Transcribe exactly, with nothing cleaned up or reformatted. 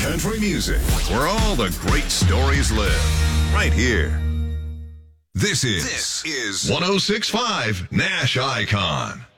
Country music, where all the great stories live. Right here. This is, this is one oh six point five Nash Icon.